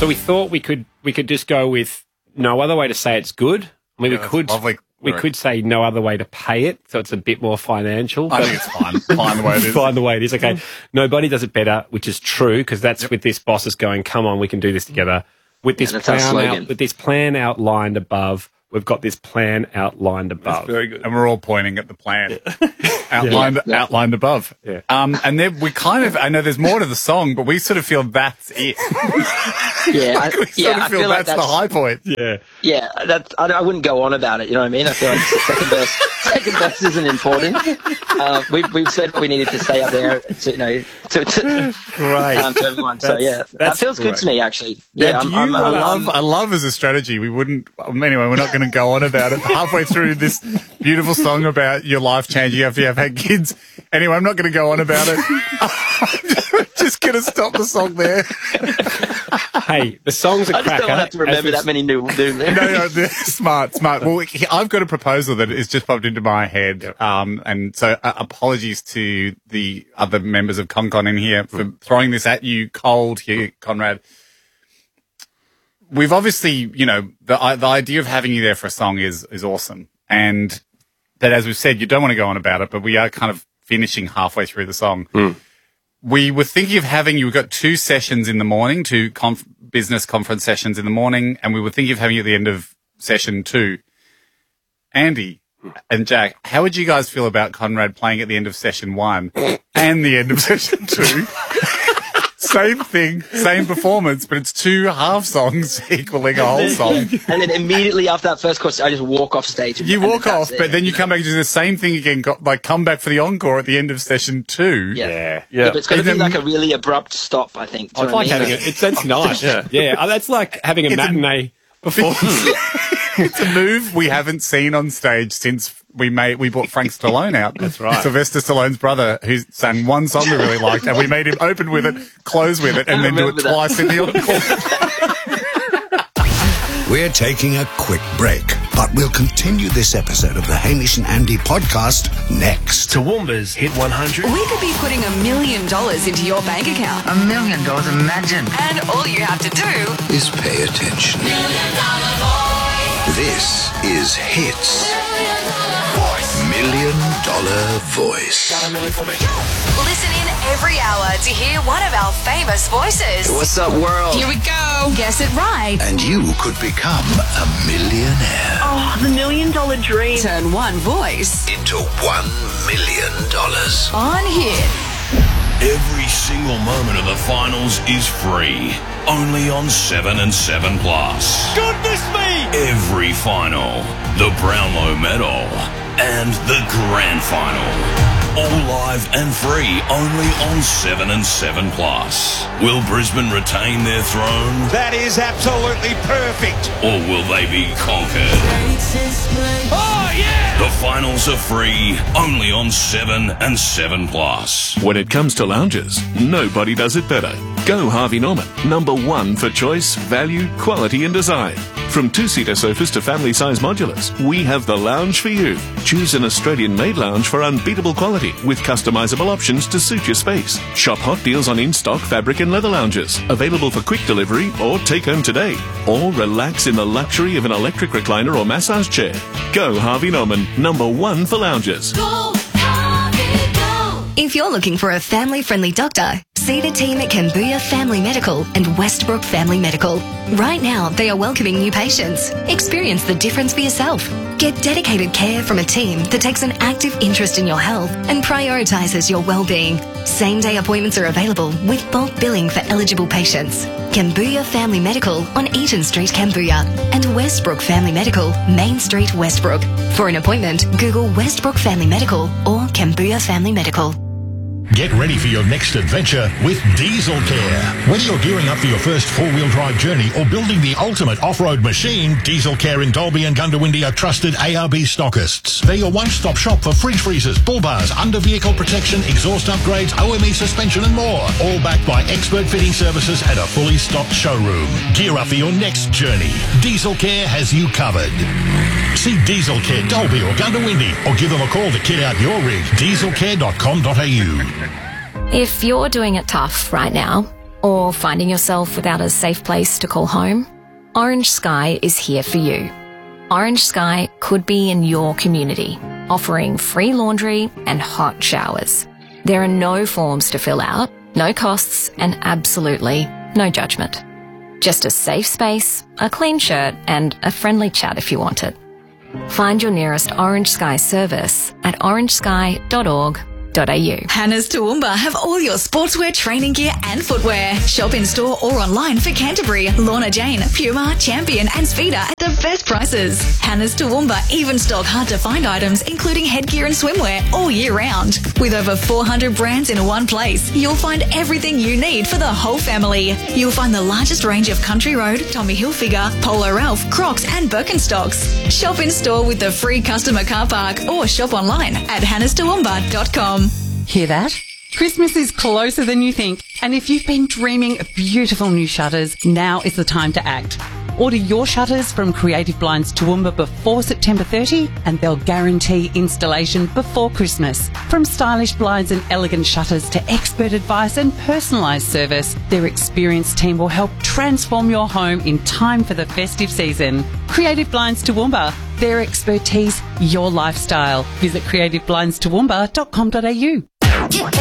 So we thought we could just go with no other way to say it's good. I mean, we could say no other way to pay it, so it's a bit more financial. I think it's fine. Fine the way it is. Fine the way it is. Okay. Nobody does it better, which is true, because that's with this boss is going, come on, we can do this together. With this plan outlined above, we've got this plan outlined above. That's very good. And we're all pointing at the plan outlined above. Yeah. And then we kind of, I know there's more to the song, but we sort of feel that's it. Yeah, we sort of feel that's the high point. Yeah. Yeah, I wouldn't go on about it, you know what I mean? I feel like the second verse isn't important. We've said what we needed to say up there to everyone. So yeah, that feels good to me, actually. Yeah, I love as a strategy, we wouldn't, anyway, we're not going to go on about it halfway through this beautiful song about your life changing after you've had kids. Anyway, I'm not going to go on about it. Just going to stop the song there. Hey, the song's a cracker. I just don't have to remember that many new lyrics. No, smart. Well, I've got a proposal that has just popped into my head. And so apologies to the other members of ConCon in here for throwing this at you cold here, Conrad. We've obviously, the idea of having you there for a song is awesome. And that, as we've said, you don't want to go on about it, but we are kind of finishing halfway through the song. We were thinking of having you. We've got 2 sessions in the morning, 2 business conference sessions in the morning, and we were thinking of having you at the end of session 2. Andy and Jack, how would you guys feel about Conrad playing at the end of session 1 and the end of session 2? Same thing, same performance, but it's 2 half songs equaling a whole song. And then immediately after that first chorus, I just walk off stage. You walk off, but then you come back and do the same thing again, come back for the encore at the end of session 2. Yeah. But it's going to be like a really abrupt stop, I think. I like having it. That's nice. Yeah. That's like having a matinee performance. It's a move we haven't seen on stage since we brought Frank Stallone out. That's right. Sylvester Stallone's brother, who sang one song we really liked, and we made him open with it, close with it, and then do it twice in the encore. We're taking a quick break, but we'll continue this episode of the Hamish and Andy podcast next. Toowoomba's Hit 100. We could be putting $1 million into your bank account. $1 million, imagine. And all you have to do is pay attention. $1 million This is Hits. $1 million Voice. Listen in every hour to hear one of our famous voices. What's up, world? Here we go. Guess it right. And you could become a millionaire. Oh, the $1 million dream. Turn one voice into $1 million. On Hit. Every single moment of the finals is free. Only on 7 and 7 Plus. Goodness me! Every final, the Brownlow Medal, and the Grand Final. All live and free, only on 7 and 7 Plus. Will Brisbane retain their throne? That is absolutely perfect. Or will they be conquered? Oh, yeah! The finals are free, only on 7 and 7 Plus. When it comes to lounges, nobody does it better. Go Harvey Norman, #1 for choice, value, quality and design. From 2-seater sofas to family-size modulars, we have the lounge for you. Choose an Australian-made lounge for unbeatable quality with customizable options to suit your space. Shop hot deals on in-stock fabric and leather lounges, available for quick delivery or take home today. Or relax in the luxury of an electric recliner or massage chair. Go Harvey Norman, #1 for lounges. Go, Harvey, go. If you're looking for a family-friendly doctor, see the team at Cambodia Family Medical and Westbrook Family Medical. Right now, they are welcoming new patients. Experience the difference for yourself. Get dedicated care from a team that takes an active interest in your health and prioritises your well-being. Same-day appointments are available with bulk billing for eligible patients. Cambodia Family Medical on Eaton Street, Cambodia, and Westbrook Family Medical, Main Street, Westbrook. For an appointment, Google Westbrook Family Medical or Cambodia Family Medical. Get ready for your next adventure with Diesel Care. Whether you're gearing up for your first four-wheel drive journey or building the ultimate off-road machine, Diesel Care in Dalby and Gundawindi are trusted ARB stockists. They're your one-stop shop for fridge freezers, bull bars, under-vehicle protection, exhaust upgrades, OME suspension and more. All backed by expert fitting services at a fully stocked showroom. Gear up for your next journey. Diesel Care has you covered. See Diesel Care Dalby or Gundawindi or give them a call to kit out your rig. dieselcare.com.au. If you're doing it tough right now, Or finding yourself without a safe place to call home? Orange Sky is here for you. Orange Sky could be in your community, offering free laundry and hot showers. There are no forms to fill out, no costs, and absolutely no judgment. Just a safe space, a clean shirt, and a friendly chat if you want it. Find your nearest Orange Sky service at orangesky.org.au. Hannah's Toowoomba have all your sportswear, training gear and footwear. Shop in store or online for Canterbury, Lorna Jane, Puma, Champion and Speeder at the best prices. Hannah's Toowoomba even stock hard to find items including headgear and swimwear all year round. With over 400 brands in one place, you'll find everything you need for the whole family. You'll find the largest range of Country Road, Tommy Hilfiger, Polo Ralph, Crocs and Birkenstocks. Shop in store with the free customer car park or shop online at hannahstoowoomba.com. Hear that? Christmas is closer than you think, and if you've been dreaming of beautiful new shutters, now is the time to act. Order your shutters from Creative Blinds Toowoomba before September 30 and they'll guarantee installation before Christmas. From stylish blinds and elegant shutters to expert advice and personalised service, their experienced team will help transform your home in time for the festive season. Creative Blinds Toowoomba, their expertise, your lifestyle. Visit creativeblindstoowoomba.com.au.